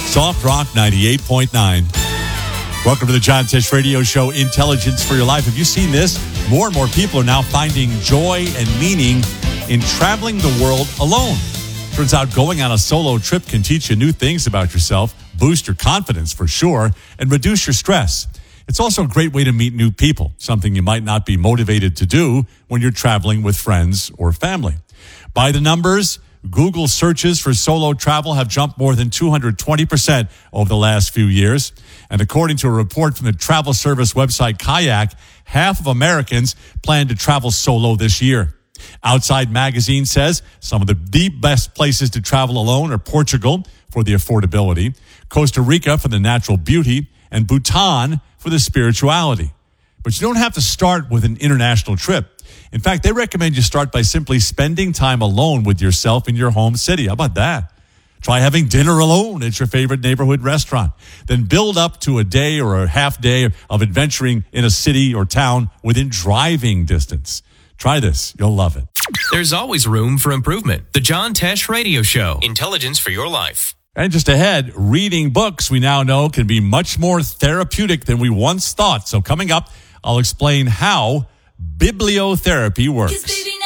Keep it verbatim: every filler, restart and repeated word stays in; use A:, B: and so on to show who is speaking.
A: Soft Rock ninety-eight point nine. Welcome to the John Tesh Radio Show, Intelligence for Your Life. Have you seen this? More and more people are now finding joy and meaning in traveling the world alone. Turns out going on a solo trip can teach you new things about yourself, boost your confidence for sure, and reduce your stress. It's also a great way to meet new people, something you might not be motivated to do when you're traveling with friends or family. By the numbers, Google searches for solo travel have jumped more than two hundred twenty percent over the last few years. And according to a report from the travel service website Kayak, half of Americans plan to travel solo this year. Outside Magazine says some of the, the best places to travel alone are Portugal for the affordability, Costa Rica for the natural beauty, and Bhutan for the spirituality. But you don't have to start with an international trip. In fact, they recommend you start by simply spending time alone with yourself in your home city. How about that? Try having dinner alone at your favorite neighborhood restaurant. Then build up to a day or a half day of adventuring in a city or town within driving distance. Try this. You'll love it.
B: There's always room for improvement. The John Tesh Radio Show. Intelligence for your life.
A: And just ahead, reading books we now know can be much more therapeutic than we once thought. So coming up, I'll explain how bibliotherapy works.